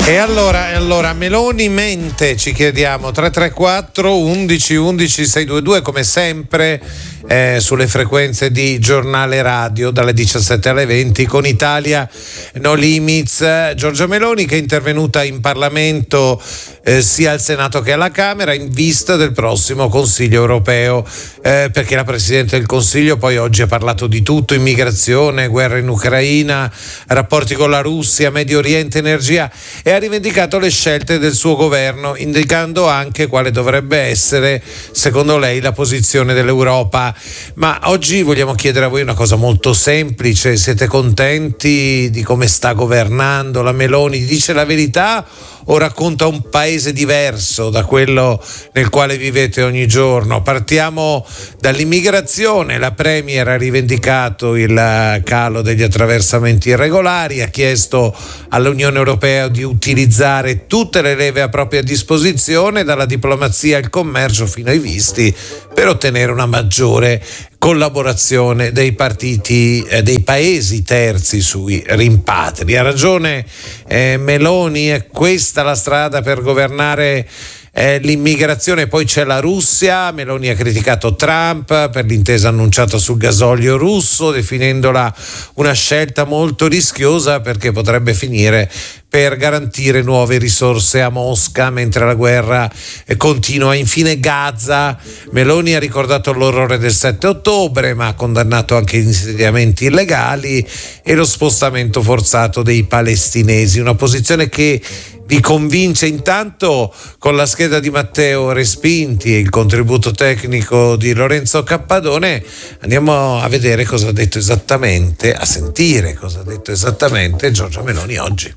E allora Meloni mente, ci chiediamo. 334 11 11 622 come sempre sulle frequenze di Giornale Radio dalle 17 alle 20 con Italia No Limits. Giorgia Meloni, che è intervenuta in Parlamento sia al Senato che alla Camera in vista del prossimo Consiglio europeo, perché la Presidente del Consiglio poi oggi ha parlato di tutto: immigrazione, guerra in Ucraina, rapporti con la Russia, Medio Oriente, energia, e ha rivendicato le scelte del suo governo, indicando anche quale dovrebbe essere secondo lei la posizione dell'Europa. Ma oggi vogliamo chiedere a voi una cosa molto semplice: siete contenti di come sta governando la Meloni? Dice la verità o racconta un paese diverso da quello nel quale vivete ogni giorno? Partiamo dall'immigrazione. La Premier ha rivendicato il calo degli attraversamenti irregolari, ha chiesto all'Unione Europea di utilizzare tutte le leve a propria disposizione, dalla diplomazia al commercio fino ai visti, per ottenere una maggiore collaborazione dei partiti dei paesi terzi sui rimpatri. Ha ragione Meloni, è questa la strada per governare l'immigrazione? Poi c'è la Russia. Meloni ha criticato Trump per l'intesa annunciata sul gasolio russo, definendola una scelta molto rischiosa perché potrebbe finire per garantire nuove risorse a Mosca mentre la guerra continua. Infine Gaza. Meloni ha ricordato l'orrore del 7 ottobre, ma ha condannato anche gli insediamenti illegali e lo spostamento forzato dei palestinesi. Una posizione che vi convince? Intanto, con la scheda di Matteo Respinti e il contributo tecnico di Lorenzo Cappadone, andiamo a vedere cosa ha detto esattamente, a sentire cosa ha detto esattamente Giorgia Meloni oggi.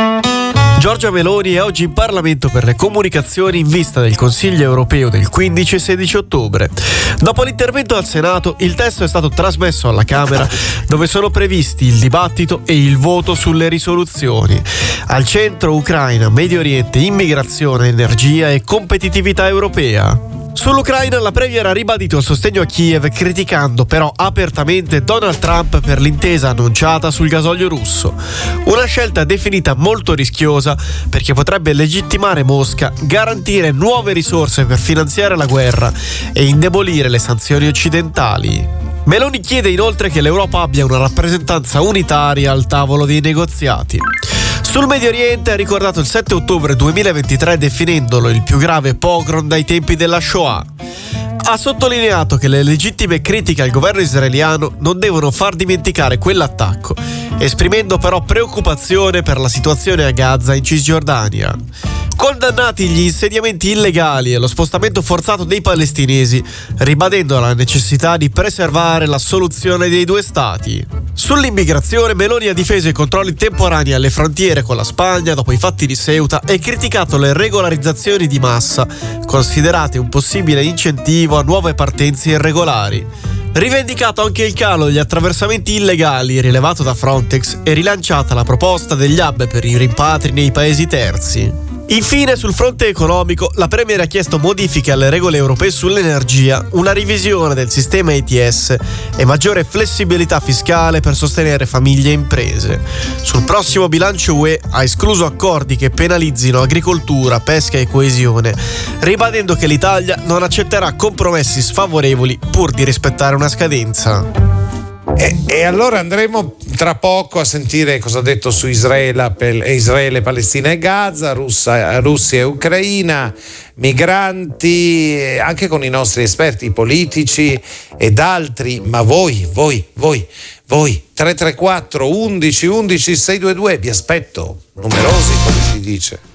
Giorgia Meloni è oggi in Parlamento per le comunicazioni in vista del Consiglio europeo del 15 e 16 ottobre. Dopo l'intervento al Senato, il testo è stato trasmesso alla Camera, dove sono previsti il dibattito e il voto sulle risoluzioni. Al centro Ucraina, Medio Oriente, immigrazione, energia e competitività europea. Sull'Ucraina la Premier ha ribadito il sostegno a Kiev, criticando però apertamente Donald Trump per l'intesa annunciata sul gasolio russo. Una scelta definita molto rischiosa perché potrebbe legittimare Mosca, garantire nuove risorse per finanziare la guerra e indebolire le sanzioni occidentali. Meloni chiede inoltre che l'Europa abbia una rappresentanza unitaria al tavolo dei negoziati. Sul Medio Oriente ha ricordato il 7 ottobre 2023 definendolo il più grave pogrom dai tempi della Shoah. Ha sottolineato che le legittime critiche al governo israeliano non devono far dimenticare quell'attacco, esprimendo però preoccupazione per la situazione a Gaza e in Cisgiordania. Condannati gli insediamenti illegali e lo spostamento forzato dei palestinesi, ribadendo la necessità di preservare la soluzione dei due stati. Sull'immigrazione, Meloni ha difeso i controlli temporanei alle frontiere con la Spagna dopo i fatti di Ceuta e criticato le regolarizzazioni di massa, considerate un possibile incentivo a nuove partenze irregolari. Rivendicato anche il calo degli attraversamenti illegali rilevato da Frontex e rilanciata la proposta degli hub per i rimpatri nei paesi terzi. Infine, sul fronte economico, la Premier ha chiesto modifiche alle regole europee sull'energia, una revisione del sistema ETS e maggiore flessibilità fiscale per sostenere famiglie e imprese. Sul prossimo bilancio UE ha escluso accordi che penalizzino agricoltura, pesca e coesione, ribadendo che l'Italia non accetterà compromessi sfavorevoli pur di rispettare una scadenza. E allora andremo tra poco a sentire cosa ha detto su Israele, Palestina e Gaza, Russia e Ucraina, migranti, anche con i nostri esperti politici ed altri. Ma voi 334 11 11 622, vi aspetto numerosi, come si dice.